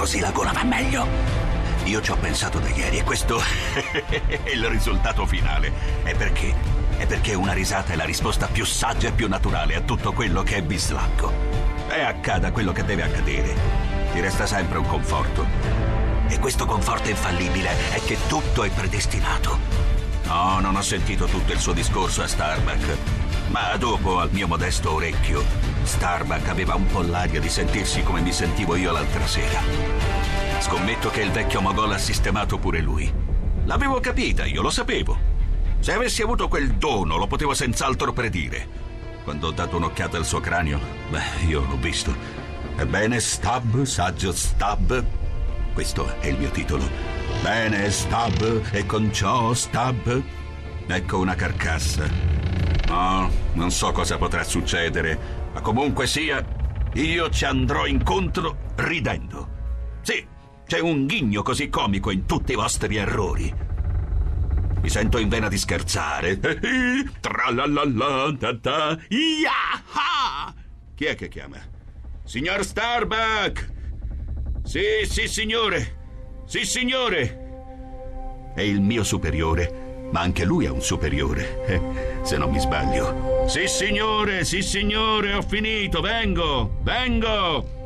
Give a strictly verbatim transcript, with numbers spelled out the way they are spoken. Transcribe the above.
così la gola va meglio. Io ci ho pensato da ieri e questo è il risultato finale. E perché? È perché una risata è la risposta più saggia e più naturale a tutto quello che è bislacco. E accada quello che deve accadere, ti resta sempre un conforto. E questo conforto infallibile è che tutto è predestinato. No, non ho sentito tutto il suo discorso a Starbuck, ma dopo, al mio modesto orecchio, Starbuck aveva un po' l'aria di sentirsi come mi sentivo io l'altra sera. Scommetto che il vecchio mogol ha sistemato pure lui. L'avevo capita, io lo sapevo. Se avessi avuto quel dono, lo potevo senz'altro predire. Quando ho dato un'occhiata al suo cranio, beh, io l'ho visto. Ebbene, Stab, saggio Stab, questo è il mio titolo. Bene, Stab, e con ciò, Stab, ecco una carcassa. No, non so cosa potrà succedere, ma comunque sia, io ci andrò incontro ridendo. Sì, c'è un ghigno così comico in tutti i vostri errori. Mi sento in vena di scherzare. Tra-la-la-la, ta-ta, iaha! Chi è che chiama? Signor Starbuck! Sì, sì, signore! Sì, signore! È il mio superiore, ma anche lui è un superiore, eh, se non mi sbaglio. Sì, signore, sì, signore, ho finito, vengo, vengo!